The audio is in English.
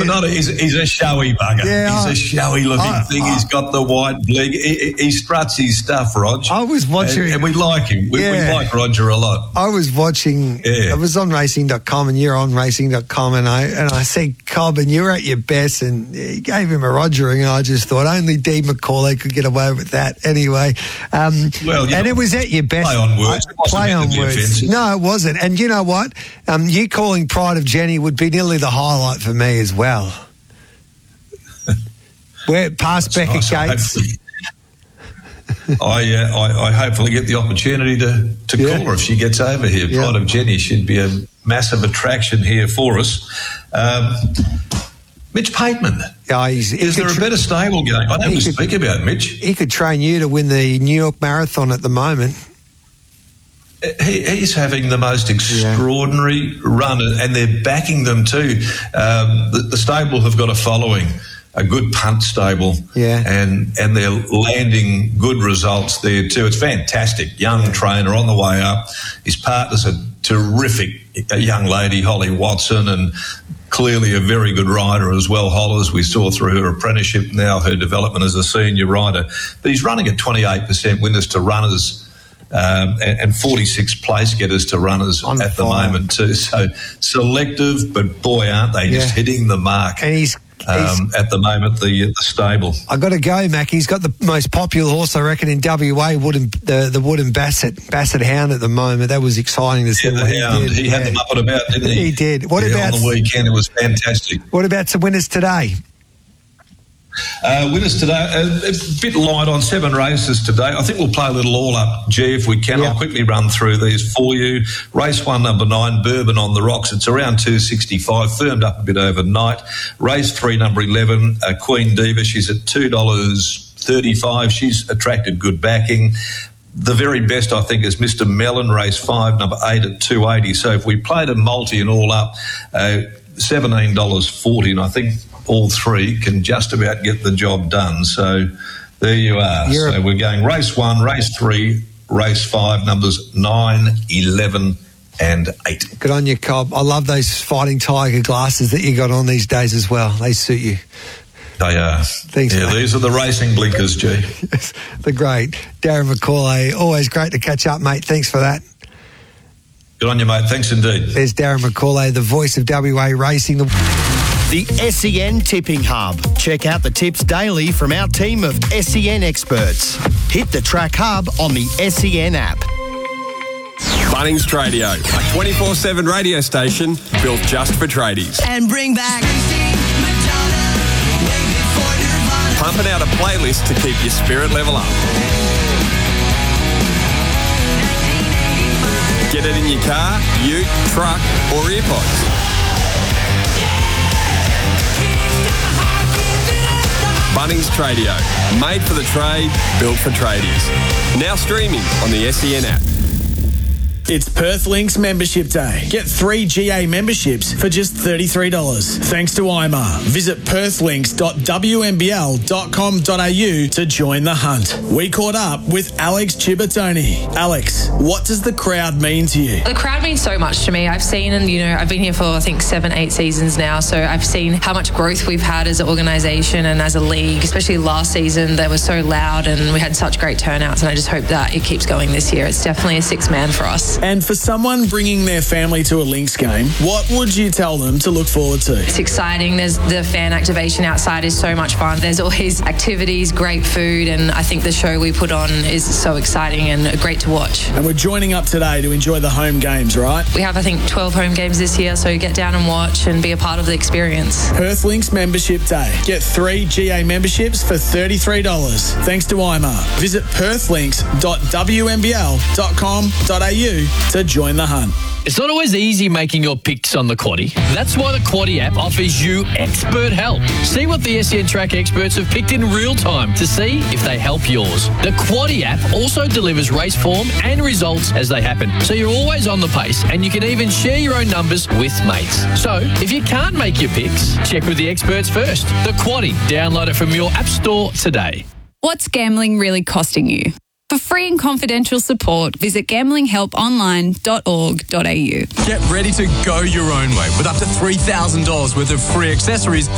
he's a showy bugger. Yeah, he's a showy looking thing. He's got the white bling. He struts his stuff, Rog. I was watching, and we like him. We like Roger a lot. I was watching. I was on racing.com, and you're on racing.com, and I said Cobb, and you're at your best, and he gave him a Rogering, and I just thought only Dee McCauley could get away with that. Anyway, and it was at your best. Play on words. Play on words. Offensive. No, it wasn't. And you know what? You calling Pride of Jenny would be nearly the highlight for me as well. We're past Becca Gates. I hopefully get the opportunity to call her if she gets over here. Pride of Jenny should be a massive attraction here for us. Mitch Pateman. Is there a better stable going? I don't speak about Mitch. He could train you to win the New York Marathon at the moment. He's having the most extraordinary run, and they're backing them too. The stable have got a following, a good punt stable, and they're landing good results there too. It's fantastic. Young trainer on the way up. His partner's a terrific young lady, Holly Watson, and clearly a very good rider as well, Hollers. We saw through her apprenticeship now her development as a senior rider. But he's running at 28% winners to runners, and 46 place getters to runners at the moment too. So selective, but boy, aren't they just hitting the mark. And he's at the moment, the stable. I got to go, Mac. He's got the most popular horse, I reckon, in WA, the Wooden Basset Hound at the moment. That was exciting to see. The Hound. He had them up and about, didn't he? He did. What about on the weekend? It was fantastic. What about some winners today? Winners today, a bit light on 7 races today. I think we'll play a little all up, G, if we can. I'll quickly run through these for you. Race 1, number 9, Bourbon on the Rocks. It's around 265, firmed up a bit overnight. Race 3, number 11, Queen Diva. She's at $2.35. She's attracted good backing. The very best, I think, is Mr. Mellon, race 5, number 8 at $2.80. So if we played a multi and all up, $17.40, and I think all 3 can just about get the job done. So there you are. So we're going race 1, race 3, race 5, numbers 9, 11 and 8. Good on you, Cobb. I love those Fighting Tiger glasses that you got on these days as well. They suit you. They are. Thanks, mate. These are the racing blinkers, G. Yes, the great Darren McCauley. Always great to catch up, mate. Thanks for that. Good on you, mate. Thanks indeed. There's Darren McCauley, the voice of WA Racing. The SEN Tipping Hub. Check out the tips daily from our team of SEN experts. Hit the Track Hub on the SEN app. Bunnings Tradio, a 24/7 radio station built just for tradies. And bring back... Pumping out a playlist to keep your spirit level up. Get it in your car, ute, truck or earpods. Bunnings Tradio, made for the trade, built for tradies. Now streaming on the SEN app. It's Perth Links Membership Day. Get 3 GA memberships for just $33. Thanks to IMAR. Visit perthlinks.wmbl.com.au to join the hunt. We caught up with Alex Chibatoni. Alex, what does the crowd mean to you? The crowd means so much to me. I've seen, and I've been here for I think 7-8 seasons now, so I've seen how much growth we've had as an organisation and as a league, especially last season. They were so loud and we had such great turnouts, and I just hope that it keeps going this year. It's definitely a 6-man for us. And for someone bringing their family to a Lynx game, what would you tell them to look forward to? It's exciting. There's the fan activation outside is so much fun. There's always activities, great food, and I think the show we put on is so exciting and great to watch. And we're joining up today to enjoy the home games, right? We have, I think, 12 home games this year, so get down and watch and be a part of the experience. Perth Lynx Membership Day. Get 3 GA memberships for $33. Thanks to IMAR. Visit perthlinks.wmbl.com.au to join the hunt. It's not always easy making your picks on the Quaddie. That's why the Quaddie app offers you expert help. See what the SEN Track experts have picked in real time to see if they help yours. The Quaddie app also delivers race form and results as they happen, so you're always on the pace and you can even share your own numbers with mates. So, if you can't make your picks, check with the experts first. The Quaddie. Download it from your app store today. What's gambling really costing you? For free and confidential support, visit gamblinghelponline.org.au. Get ready to go your own way with up to $3,000 worth of free accessories